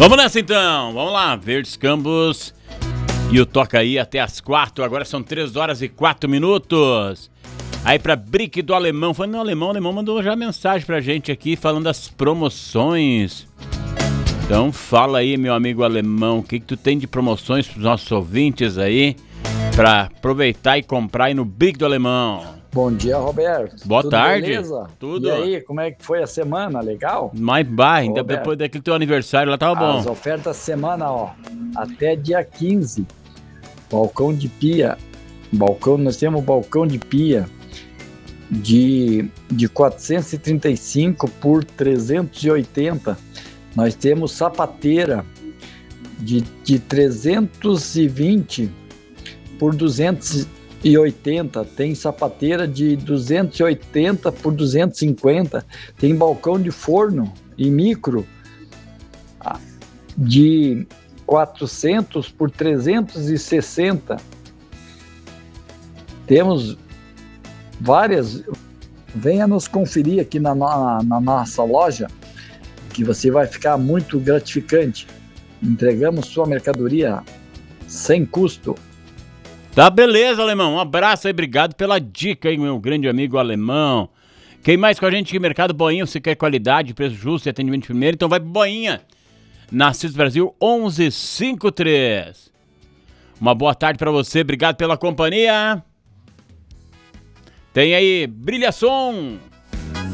Vamos nessa então, vamos lá, Verdes Campos e o Toca Aí até as 4, agora são 3 horas e 4 minutos. Aí pra Brick do Alemão, falando no alemão, o alemão mandou já mensagem pra gente aqui falando das promoções. Então fala aí, meu amigo alemão, o que tu tem de promoções pros nossos ouvintes aí, pra aproveitar e comprar aí no Brick do Alemão. Bom dia, Roberto. Boa tarde. Beleza? Tudo. E aí, como é que foi a semana? Legal? Mas ainda depois daquele teu aniversário lá tava bom. As ofertas semana, ó, até dia 15. Balcão de pia. Nós temos balcão de pia de 435 por 380. Nós temos sapateira de 320 por 280. Tem sapateira de 280 por 250. Tem balcão de forno e micro de 400 por 360. Temos várias. Venha nos conferir aqui na nossa loja, que você vai ficar muito gratificante. Entregamos sua mercadoria sem custo. Tá, beleza, alemão. Um abraço aí, obrigado pela dica aí, meu grande amigo alemão. Quem mais com a gente aqui? Mercado Boinha, você quer qualidade, preço justo e atendimento primeiro, então vai pro Boinha. Nascidos Brasil 1153. Uma boa tarde pra você, obrigado pela companhia. Tem aí, Brilha Som.